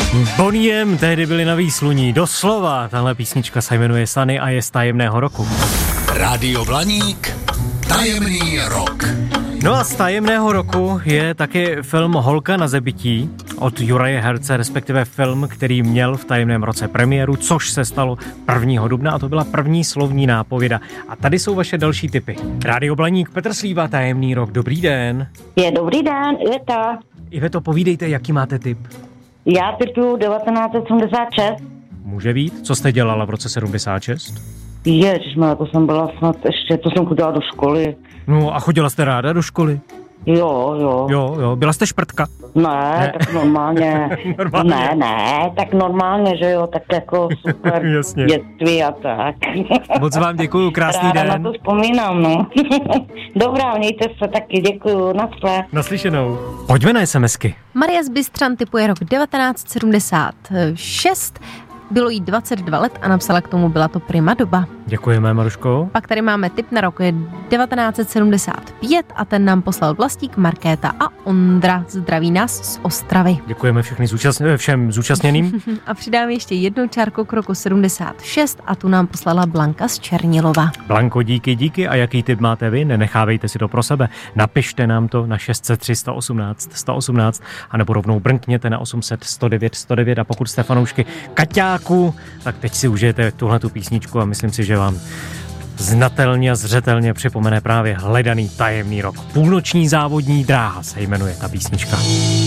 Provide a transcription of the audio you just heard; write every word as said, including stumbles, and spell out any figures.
Boniem tehdy byli na výsluní. Doslova, tahle písnička se jmenuje Sunny a je z Tajemného roku. Rádio Blaník, Tajemný rok. No a z Tajemného roku je taky film Holka na zabití od Juraje Herce, respektive film, který měl v Tajemném roce premiéru, což se stalo prvního dubna a to byla první slovní nápověda. A tady jsou vaše další tipy. Rádio Blaník, Petr Slíva, Tajemný rok, dobrý den. Je dobrý den, Iveta. Iveto, povídejte, jaký máte tip? Já tipuju devatenáct set sedmdesát šest. Může být. Co jste dělala v roce sedmdesát šest? Ježišmarja, to jsem byla snad ještě, to jsem chodila do školy. No a chodila jste ráda do školy? Jo, jo. Jo, jo. Byla jste šprtka? Ne, Ne. tak normálně. Normálně. Ne, ne, tak normálně, že jo, tak jako super Jasně. dětství a tak. Moc vám děkuju, krásný Ráda den. na to vzpomínám, no. Dobrá, mějte se taky, děkuju, nasle. Naslyšenou. Pojďme na SMSky. Maria z Bystřan tipuje rok devatenáct set sedmdesát šest. Bylo jí dvacet dva let a napsala k tomu, byla to prima doba. Děkujeme, Maruško. Pak tady máme tip na rok je devatenáct set sedmdesát pět a ten nám poslal Vlastík, Markéta a Ondra. Zdraví nás z Ostravy. Děkujeme všechny zúčastn- všem zúčastněným. A přidám ještě jednu čárku k roku sedmdesát šest a tu nám poslala Blanka z Černilova. Blanko, díky, díky. A jaký tip máte vy? Nenechávejte si to pro sebe. Napište nám to na šest set tři sto osmnáct sto osmnáct anebo rovnou brnkněte na osm set sto devět sto devět a pokud jste fanoušky Kaťáku, tak teď si užijete tuhletu písničku a myslím si, že vám znatelně a zřetelně připomene právě hledaný Tajemný rok. Půlnoční závodní dráha se jmenuje ta písnička.